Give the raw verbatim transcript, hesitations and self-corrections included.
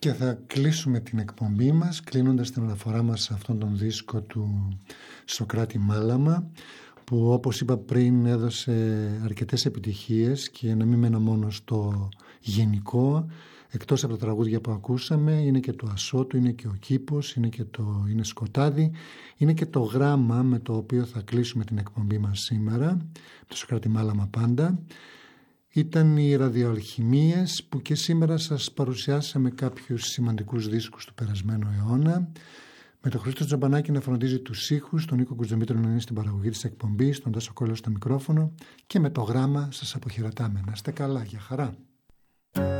Και θα κλείσουμε την εκπομπή μας κλείνοντας την αναφορά μας σε αυτόν τον δίσκο του Σωκράτη Μάλαμα, που όπως είπα πριν έδωσε αρκετές επιτυχίες, και να μην μένω μόνο στο γενικό. Εκτός από τα τραγούδια που ακούσαμε, είναι και το Ασώτου, είναι και ο Κήπος, είναι και το είναι Σκοτάδι, είναι και το γράμμα με το οποίο θα κλείσουμε την εκπομπή μας σήμερα, το Σωκράτη Μάλαμα πάντα. Ήταν οι ραδιοαλχημίες, που και σήμερα σας παρουσιάσαμε κάποιους σημαντικούς δίσκους του περασμένου αιώνα, με τον Χρήστο Τζαμπανάκη να φροντίζει τους ήχους, τον Νίκο Κουτζομήτρο να είναι στην παραγωγή της εκπομπής, τον Τάσο Κόλλο στο μικρόφωνο, και με το γράμμα σας αποχαιρετάμε. Να είστε καλά, για χαρά.